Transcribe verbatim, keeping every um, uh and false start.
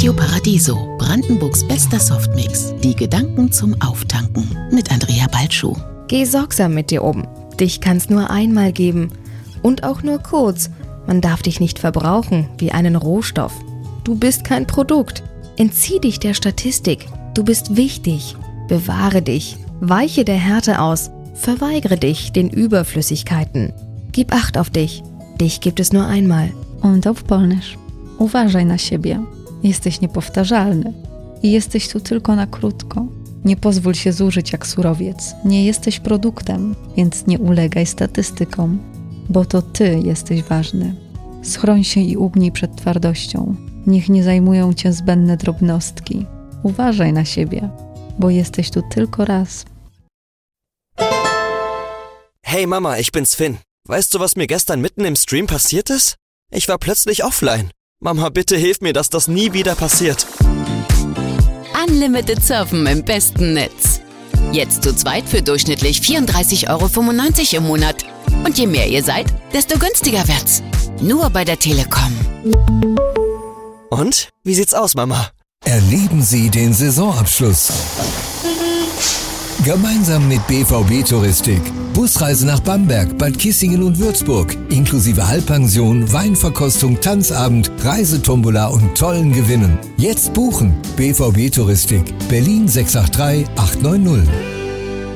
Radio Paradiso, Brandenburgs bester Softmix. Die Gedanken zum Auftanken mit Andrea Balschuh. Geh sorgsam mit dir um. Dich kann's nur einmal geben. Und auch nur kurz. Man darf dich nicht verbrauchen wie einen Rohstoff. Du bist kein Produkt. Entzieh dich der Statistik. Du bist wichtig. Bewahre dich. Weiche der Härte aus. Verweigere dich den Überflüssigkeiten. Gib Acht auf dich. Dich gibt es nur einmal. Und auf Polnisch. Uważaj na siebie. Jesteś niepowtarzalny. I jesteś tu tylko na krótko. Nie pozwól się zużyć jak surowiec. Nie jesteś produktem, więc nie ulegaj statystykom. Bo to ty jesteś ważny. Schroń się i ugnij przed twardością. Niech nie zajmują cię zbędne drobnostki. Uważaj na siebie, bo jesteś tu tylko raz. Hey Mama, ich bin's Finn. Weißt du, was mir gestern mitten im Stream passiert ist? Ich war plötzlich offline. Mama, bitte hilf mir, dass das nie wieder passiert. Unlimited Surfen im besten Netz. Jetzt zu zweit für durchschnittlich vierunddreißig Euro fünfundneunzig im Monat. Und je mehr ihr seid, desto günstiger wird's. Nur bei der Telekom. Und? Wie sieht's aus, Mama? Erleben Sie den Saisonabschluss. Gemeinsam mit B V B Touristik. Busreise nach Bamberg, Bad Kissingen und Würzburg. Inklusive Halbpension, Weinverkostung, Tanzabend, Reisetombola und tollen Gewinnen. Jetzt buchen. B V B Touristik. Berlin sechs acht drei acht neun null.